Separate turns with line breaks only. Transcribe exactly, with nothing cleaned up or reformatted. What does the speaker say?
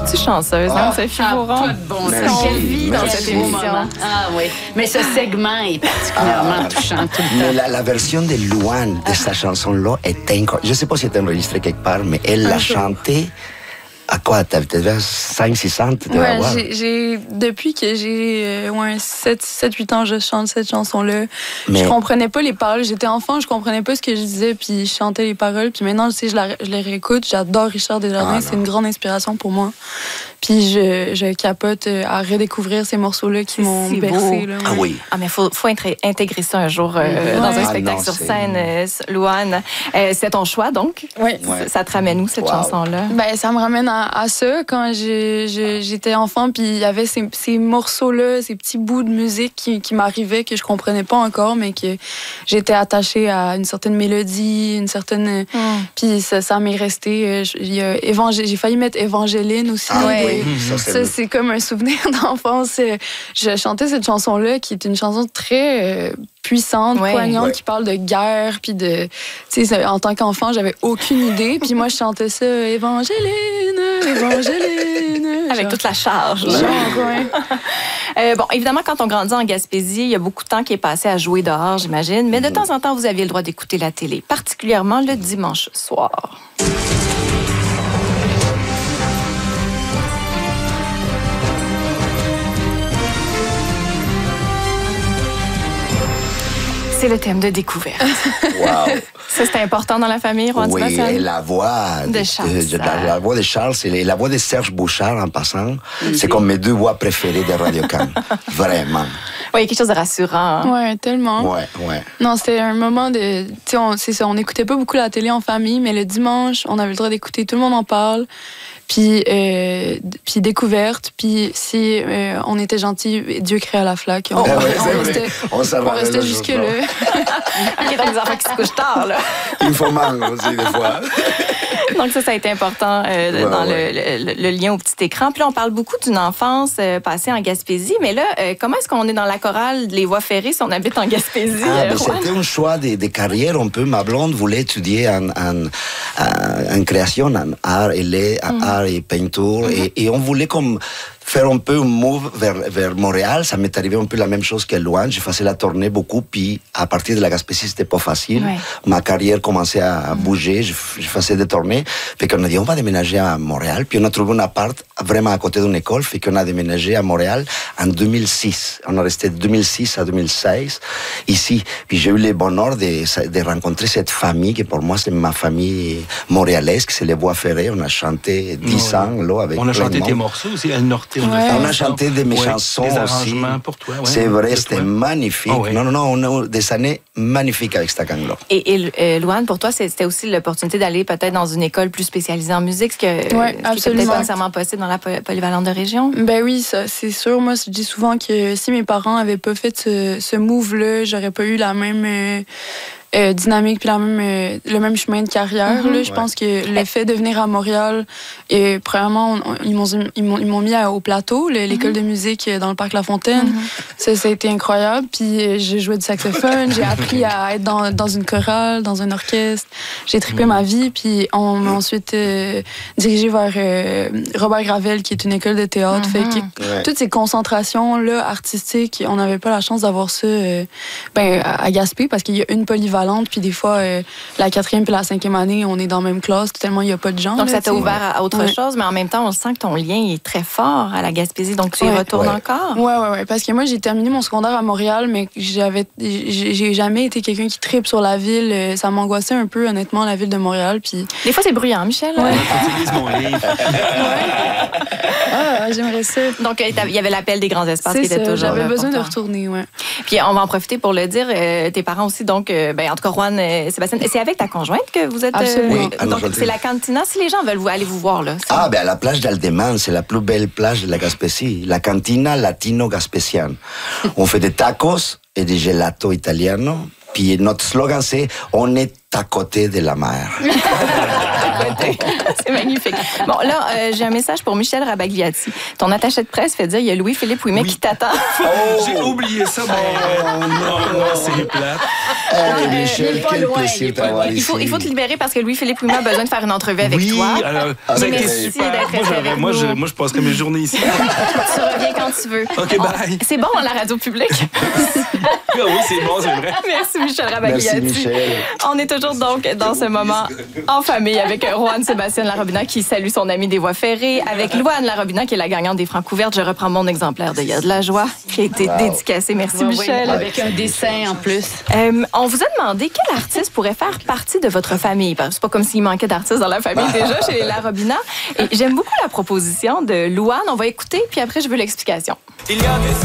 Es-tu chanceuse, hein,
Ah,
Sophie
ah,
Beauron?
pas de bon
C'est
sens.
qu'on vit dans
Merci.
cette émission.
Ah oui, mais ce segment est particulièrement
Ah,
touchant tout le
Mais
temps.
la, la version de Louane de sa chanson-là est incroyable. Je ne sais pas si elle est enregistrée quelque part, mais elle l'a chantée. À quoi? Tu avais cinq six ans? Tu devais
Ouais,
avoir.
j'ai, j'ai, depuis que j'ai euh, ouais, sept huit ans, je chante cette chanson-là.
Mais-
Je comprenais pas les paroles. J'étais enfant, je comprenais pas ce que je disais, puis je chantais les paroles. Puis maintenant, tu sais, je, la, je les réécoute. J'adore Richard Desjardins.
Ah,
c'est
non.
une grande inspiration pour moi. Puis je, je capote euh, à redécouvrir ces morceaux-là qui
C'est
m'ont
si beau.
bercé. Là,
Ah
ouais.
oui.
Ah, mais il faut, faut intré- intégrer ça un jour euh, dans un
Ouais.
spectacle
Ah non,
sur
c'est-
scène, euh, Louane. Euh, c'est ton choix, donc?
Ouais.
Ouais.
Ça te ramène où, cette
Wow.
chanson-là?
Ben, ça me ramène à, à ça quand j'ai- j'ai- j'étais enfant, puis il y avait ces, ces morceaux-là, ces petits bouts de musique qui, qui m'arrivaient que je comprenais pas encore, mais que j'étais attachée à une certaine mélodie, une certaine.
Mm.
Puis ça, ça m'est resté. euh, je- il y a évangé- J'ai failli mettre Évangéline aussi.
Ah
de-
oui, ça, c'est
Ça,
le-
c'est comme un souvenir d'enfance. Euh, Je chantais cette chanson-là, qui est une chanson très euh, puissante,
Ouais.
poignante,
Ouais.
qui parle de guerre, puis de... Tu sais, en tant qu'enfant, j'avais aucune idée. Puis moi, je chantais ça, Évangéline, Évangéline.
Avec
Genre-
toute la charge. là.
Genre, ouais.
Euh, bon, évidemment, quand on grandit en Gaspésie, il y a beaucoup de temps qui est passé à jouer dehors, j'imagine. Mais de temps en temps, vous aviez le droit d'écouter la télé, particulièrement le dimanche soir. C'est le thème de découverte.
Wow.
Ça, c'était important dans la famille, Rouen
Oui,
Sebastian?
et la voix
De Charles.
la, la voix de Charles, c'est la voix de Serge Bouchard en passant. C'est comme mes deux voix préférées de Radio Can. Vraiment.
Oui, il y a quelque chose de rassurant. hein.
Ouais, tellement.
Ouais, ouais.
Non, c'était un moment de... Tu sais, on, c'est ça, on n'écoutait pas beaucoup la télé en famille, mais le dimanche, on avait le droit d'écouter, tout le monde en parle. Puis, euh, puis découverte, puis si euh, on était gentil, Dieu créa la flaque. On,
Ah ouais,
on
c'est vrai.
restait,
On s'en
on
va
restait
le
jusque-là.
OK, donc des enfants qui se couchent tard, là.
Il faut mal aussi, des fois.
Donc ça, ça a été important euh,
Ouais,
dans
ouais.
Le, le- le lien au petit écran. Puis là, on parle beaucoup d'une enfance euh, passée en Gaspésie. Mais là, euh, comment est-ce qu'on est dans la chorale Les Voies ferrées si on habite en Gaspésie?
Ah,
euh,
mais
Rouen?
c'était un choix de, de carrière un peu. Ma blonde voulait étudier en, en, en, en création, en art et les, en art et peinture. et, et on voulait comme faire un peu un move vers, vers Montréal. Ça m'est arrivé un peu la même chose que Louane. Je faisais la tournée beaucoup, puis à partir de la Gaspésie, c'était pas facile.
Ouais.
Ma carrière commençait à, à bouger. Je, je faisais des tournées. Fait qu'on a dit, on va déménager à Montréal. Puis on a trouvé un appart vraiment à côté d'une école. Fait qu'on a déménagé à Montréal en deux mille six. On est resté de deux mille six à deux mille seize ici. Puis j'ai eu le bonheur de, de rencontrer cette famille, qui pour moi, c'est ma famille montréalaise, c'est les Voies ferrées. On a chanté dix
Ouais.
ans, là, avec
On a
plein
chanté
de
tes
monde.
morceaux aussi, El Norte. On,
Ouais.
a, fait
On a
ça.
chanté de mes
Ouais,
chansons
des
aussi.
arrangements pour toi. Ouais,
c'est vrai,
de
c'était
toi.
magnifique.
Ah ouais.
Non, non, non, on a eu des années magnifiques avec cette gang-là.
Et, et euh, Louane, pour toi, c'est- c'était aussi l'opportunité d'aller peut-être dans une école plus spécialisée en musique, ce, que,
Ouais,
ce qui était
absolument.
peut-être pas nécessairement possible dans la poly- polyvalente de région.
Ben oui, ça, c'est sûr. Moi, je dis souvent que si mes parents avaient pas fait ce, ce move-là, j'aurais pas eu la même euh, euh, dynamique puis la même, euh, le même chemin de carrière.
Mhm.
là. Je
Ouais.
pense que le fait de venir à Montréal, et premièrement, on- on- ils m'ont ils m'ont ils m'ont mis à- au plateau, le- l'école de musique dans le parc La Fontaine. Ça, ça a été incroyable. Puis euh, j'ai joué du saxophone, j'ai appris à être dans, dans une chorale, dans un orchestre. J'ai trippé ma vie. Puis on m'a ensuite euh, dirigé vers euh, Robert Gravel, qui est une école de théâtre. Fait que
Ouais.
toutes ces concentrations-là artistiques, on n'avait pas la chance d'avoir ça euh, ben, à à Gaspé, parce qu'il y a une polyvalente, puis des fois, euh, la quatrième puis la cinquième année, on est dans la même classe, tellement il n'y a pas de gens.
Donc,
là,
ça t'a
tu sais.
ouvert à autre
Ouais.
chose, mais en même temps, on sent que ton lien est très fort à la Gaspésie. Donc, tu y
Ouais.
retournes
Ouais.
encore?
Ouais, ouais, ouais. Parce que moi, j'ai terminé mon secondaire à Montréal, mais j'avais, j'ai j'ai jamais été quelqu'un qui tripe sur la ville. Euh, Ça m'angoissait un peu, honnêtement, la ville de Montréal. Puis,
Des fois, c'est bruyant, Michel.
Ouais.
Utilise mon livre.
ah, j'aimerais ça.
Donc, euh, il y avait l'appel des grands espaces
C'est
qui était
ça,
toujours
j'avais
là
besoin
pour
de
toi.
retourner, ouais.
Puis, on va en profiter pour le dire. euh, tes parents aussi, donc, euh, ben, en tout cas, Juan, euh, Sébastien, c'est avec ta conjointe que vous êtes...
Absolument.
Oui, à
donc,
Argentine.
c'est la cantina. Si les gens veulent vous, aller vous voir, là. c'est-
Ah, ben à la plage d'Aldeman, c'est la plus belle plage de la Gaspésie, la cantina latino-gaspésienne. On fait des tacos et des gelato italiano. Puis notre slogan, c'est « On est à côté de la mer.
C'est magnifique. Bon, là, euh, j'ai un message pour Michel Rabagliati. Ton attaché de presse fait dire il y a Louis-Philippe Ouimet
Oui.
qui t'attend.
J'ai oublié ça, mais non, non, c'est plate.
Eh, Michel,
il est pas
quel
loin, il
plaisir
est pas
d'avoir
loin.
Il
ici.
faut, il faut te libérer parce que Louis-Philippe Ouimet a besoin de faire une entrevue avec
oui,
toi.
alors,
Ah,
ça a été
merci
super.
d'être
Moi,
resté
j'aurais-
avec
moi,
nous.
je, moi, je passerai mes journées ici.
Tu reviens quand tu veux.
OK,
On-
bye.
C'est bon, la radio publique.
Ah oui, c'est bon, c'est vrai.
Merci, Michel Rabagliati.
Merci, Michel.
On est toujours donc dans ce moment en famille avec Roanne Sébastien Larobina qui salue son ami des voies ferrées, avec Louane Larobina qui est la gagnante des francs couvertes. Je reprends mon exemplaire de Il y a de la joie qui a été
Wow.
dédicacé. Merci,
Oui, oui,
Michel.
avec un dessin en plus.
Euh, on vous a demandé quel artiste pourrait faire partie de votre famille. Parce que c'est pas comme s'il manquait d'artistes dans la famille déjà chez les Larobina. Et j'aime beaucoup la proposition de Louane. On va écouter, puis après, je veux l'explication.
Il y a des